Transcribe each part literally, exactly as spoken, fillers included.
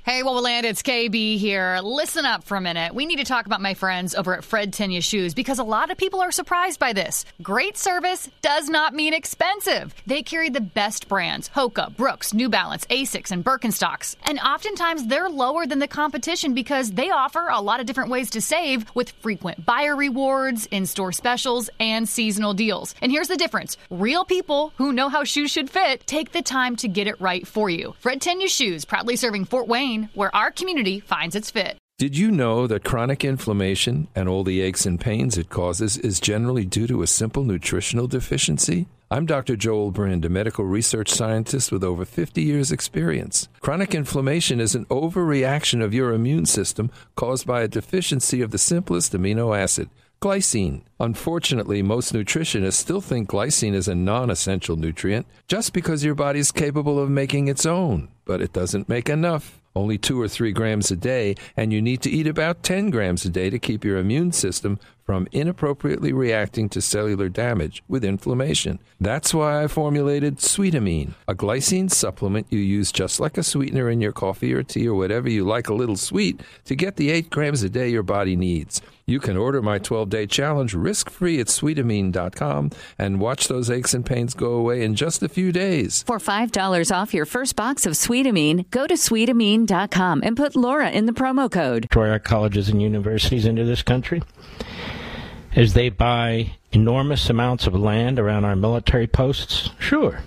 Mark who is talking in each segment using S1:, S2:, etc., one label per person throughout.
S1: Hey, Woboland, it's K B here. Listen up for a minute. We need to talk about my friends over at Fred Tenya Shoes because a lot of people are surprised by this. Great service does not mean expensive. They carry the best brands, Hoka, Brooks, New Balance, Asics, and Birkenstocks. And oftentimes they're lower than the competition because they offer a lot of different ways to save with frequent buyer rewards, in-store specials, and seasonal deals. And here's the difference. Real people who know how shoes should fit take the time to get it right for you. Fred Tenya Shoes, proudly serving Fort Wayne, where our community finds its fit.
S2: Did you know that chronic inflammation and all the aches and pains it causes is generally due to a simple nutritional deficiency? I'm Doctor Joel Brind, a medical research scientist with over fifty years' experience. Chronic inflammation is an overreaction of your immune system caused by a deficiency of the simplest amino acid, glycine. Unfortunately, most nutritionists still think glycine is a non-essential nutrient just because your body is capable of making its own, but it doesn't make enough. Only two or three grams a day, and you need to eat about ten grams a day to keep your immune system from inappropriately reacting to cellular damage with inflammation. That's why I formulated Sweetamine, a glycine supplement you use just like a sweetener in your coffee or tea or whatever you like a little sweet to get the eight grams a day your body needs. You can order my twelve-day challenge risk-free at sweetamine dot com and watch those aches and pains go away in just a few days.
S3: For five dollars off your first box of Sweetamine, go to sweetamine dot com and put Laura in the promo code.
S4: Destroy our colleges and universities into this country as they buy enormous amounts of land around our military posts? Sure.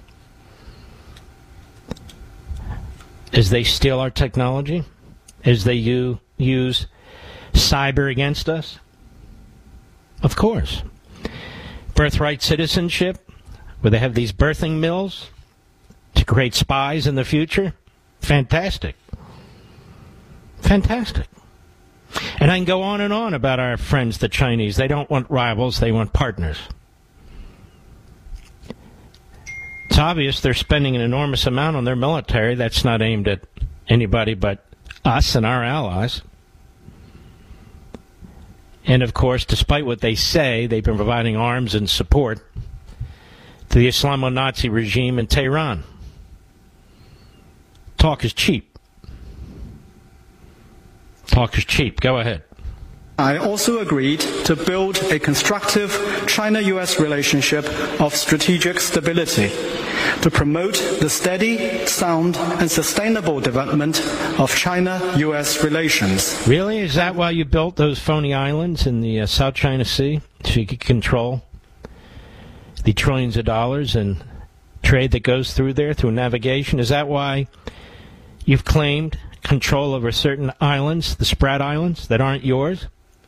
S4: As they steal our technology? As they u- use cyber against us? Of course. Birthright citizenship, where they have these birthing mills to create spies in the future? Fantastic. Fantastic. And I can go on and on about our friends, the Chinese. They don't want rivals, they want partners. It's obvious they're spending an enormous amount on their military that's not aimed at anybody but us and our allies. And, of course, despite what they say, they've been providing arms and support to the Islamo-Nazi regime in Tehran. Talk is cheap. Talk is cheap. Go ahead.
S5: I also agreed to build a constructive China-U S relationship of strategic stability to promote the steady, sound, and sustainable development of China-U S relations.
S4: Really? Is that why you built those phony islands in the uh, South China Sea? So you could control the trillions of dollars in trade that goes through there, through navigation? Is that why you've claimed control over certain islands, the Sprat Islands, that aren't yours?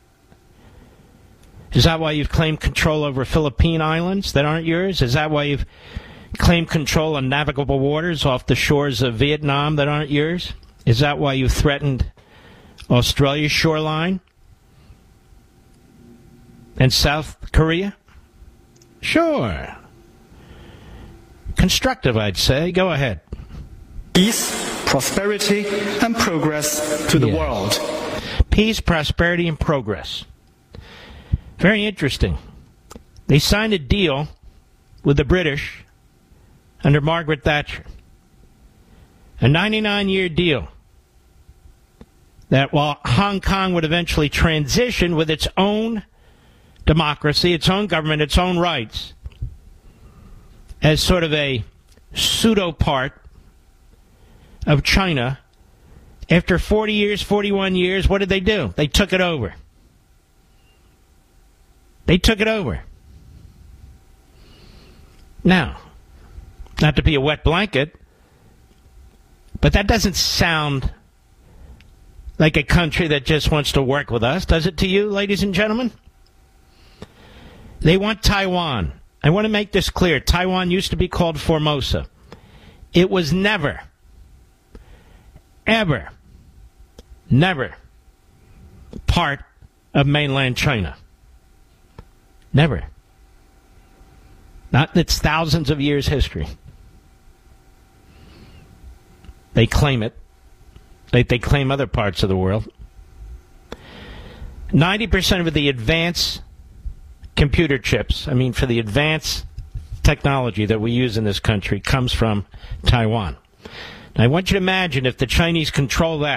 S4: Is that why you've claimed control over Philippine islands that aren't yours? Is that why you've claimed control on navigable waters off the shores of Vietnam that aren't yours? Is that why you threatened Australia's shoreline and South Korea? Sure. Constructive, I'd say. Go ahead.
S5: Peace, prosperity, and progress to the
S4: yeah.
S5: world.
S4: Peace, prosperity, and progress. Very interesting. They signed a deal with the British under Margaret Thatcher. A ninety-nine year deal that while Hong Kong would eventually transition with its own democracy, its own government, its own rights, as sort of a pseudo part of China, after forty years, forty-one years, what did they do? They took it over. They took it over. Now, not to be a wet blanket, but that doesn't sound like a country that just wants to work with us, does it to you, ladies and gentlemen? They want Taiwan. I want to make this clear. Taiwan used to be called Formosa. It was never, ever, never part of mainland China. Never. Not in its thousands of years' history. They claim it. They, they claim other parts of the world. ninety percent of the advanced computer chips, I mean, for the advanced technology that we use in this country, comes from Taiwan. Now, I want you to imagine if the Chinese control that.